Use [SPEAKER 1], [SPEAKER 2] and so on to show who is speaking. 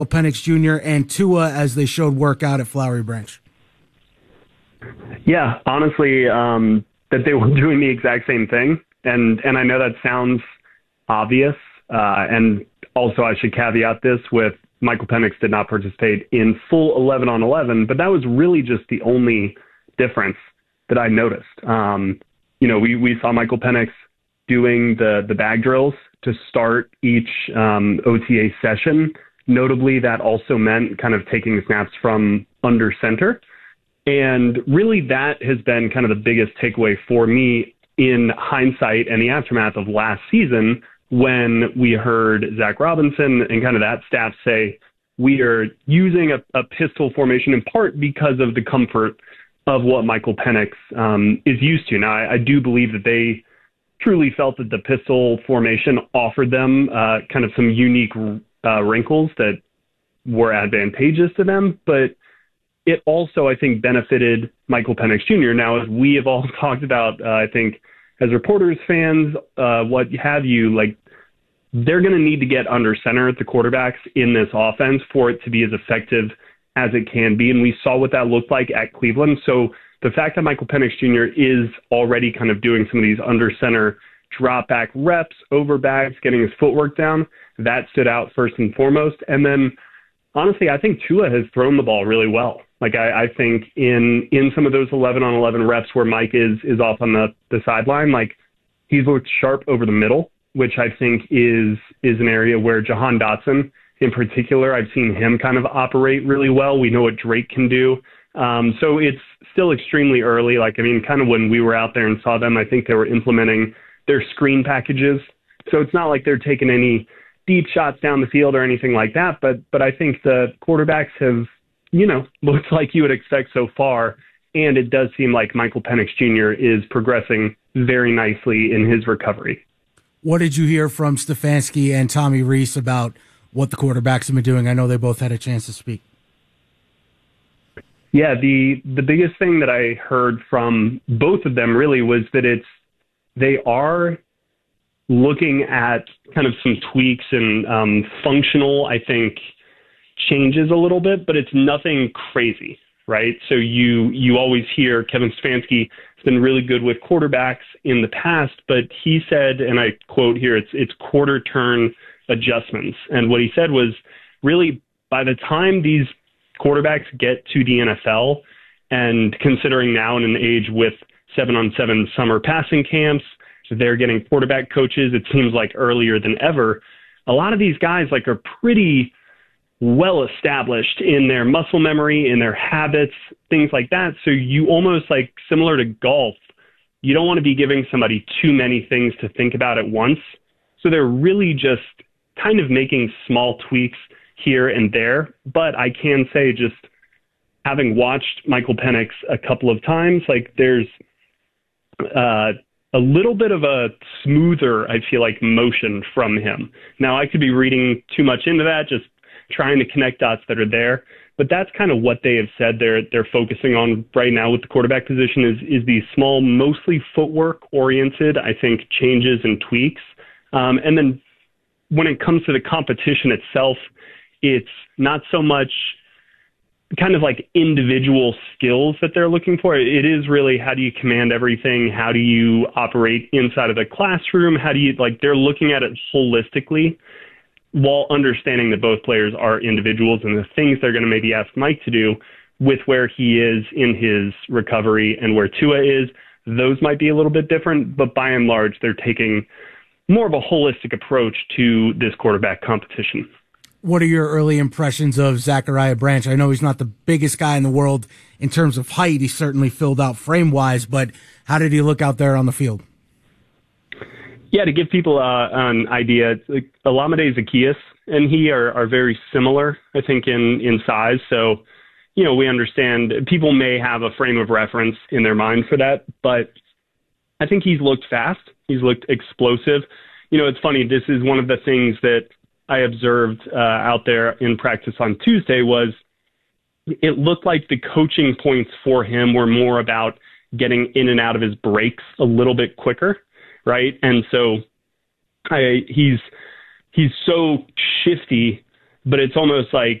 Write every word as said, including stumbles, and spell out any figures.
[SPEAKER 1] Penix Junior and Tua as they showed work out at Flowery Branch?
[SPEAKER 2] Yeah, honestly, um, that they were doing the exact same thing. And, and I know that sounds obvious. Uh, and also I should caveat this with Michael Penix did not participate in full eleven on eleven, but that was really just the only difference that I noticed. Um, you know, we, we saw Michael Penix doing the, the bag drills to start each um, O T A session. Notably, that also meant kind of taking snaps from under center. And really that has been kind of the biggest takeaway for me in hindsight and the aftermath of last season, when we heard Zach Robinson and kind of that staff say, we are using a, a pistol formation in part because of the comfort of what Michael Penix um, is used to. Now, I, I do believe that they truly felt that the pistol formation offered them uh, kind of some unique uh, wrinkles that were advantageous to them, but it also, I think, benefited Michael Penix Junior Now, as we have all talked about, uh, I think, as reporters, fans, uh, what have you, like, they're going to need to get under center at the quarterbacks in this offense for it to be as effective as it can be. And we saw what that looked like at Cleveland. So the fact that Michael Penix Junior is already kind of doing some of these under center drop back reps, over bags, getting his footwork down, that stood out first and foremost. And then honestly, I think Tua has thrown the ball really well. Like I, I think in, in some of those eleven on eleven reps where Mike is, is off on the, the sideline, like he's looked sharp over the middle, which I think is, is an area where Jahan Dotson in particular, I've seen him kind of operate really well. We know what Drake can do. Um, so it's still extremely early. Like, I mean, kind of when we were out there and saw them, I think they were implementing their screen packages. So it's not like they're taking any deep shots down the field or anything like that. But, but I think the quarterbacks have, you know, looked like you would expect so far. And it does seem like Michael Penix Junior is progressing very nicely in his recovery.
[SPEAKER 1] What did you hear from Stefanski and Tommy Rees about what the quarterbacks have been doing? I know they both had a chance to speak.
[SPEAKER 2] Yeah, the the biggest thing that I heard from both of them really was that it's they are looking at kind of some tweaks and um, functional, I think, changes a little bit, but it's nothing crazy, right? So you you always hear Kevin Stefanski has been really good with quarterbacks in the past, but he said, and I quote here, it's it's quarter turn adjustments. And what he said was really by the time these quarterbacks get to the N F L, and considering now in an age with seven on seven summer passing camps, they're getting quarterback coaches, it seems like earlier than ever, a lot of these guys like are pretty well established in their muscle memory, in their habits, things like that. So you almost like similar to golf, you don't want to be giving somebody too many things to think about at once. So they're really just kind of making small tweaks here and there. But I can say, just having watched Michael Penix a couple of times, like there's uh, a little bit of a smoother, I feel like, motion from him. Now, I could be reading too much into that, just trying to connect dots that are there. But that's kind of what they have said they're they're focusing on right now with the quarterback position is is these small, mostly footwork oriented, I think, changes and tweaks. Um, and then when it comes to the competition itself, it's not so much kind of like individual skills that they're looking for. It is really, how do you command everything? How do you operate inside of the classroom? How do you, like, they're looking at it holistically while understanding that both players are individuals, and the things they're going to maybe ask Mike to do with where he is in his recovery and where Tua is, those might be a little bit different, but by and large, they're taking more of a holistic approach to this quarterback competition.
[SPEAKER 1] What are your early impressions of Zachariah Branch? I know he's not the biggest guy in the world in terms of height. He's certainly filled out frame-wise, but how did he look out there on the field?
[SPEAKER 2] Yeah, to give people uh, an idea, like Olamide Zaccheaus and he are, are very similar, I think, in, in size. So, you know, we understand people may have a frame of reference in their mind for that, but I think he's looked fast. He's looked explosive. You know, it's funny. This is one of the things that I observed uh, out there in practice on Tuesday was it looked like the coaching points for him were more about getting in and out of his breaks a little bit quicker, right? And so I, he's he's so shifty but it's almost like